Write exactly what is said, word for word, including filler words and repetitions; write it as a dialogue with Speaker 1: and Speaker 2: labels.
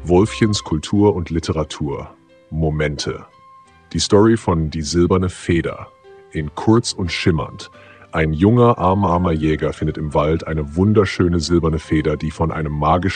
Speaker 1: Wolfchens Kultur und Literatur. Momente. Die Story von Die silberne Feder. In Kurz und Schimmernd. Ein junger, armer, armer Jäger findet im Wald eine wunderschöne silberne Feder, die von einem magischen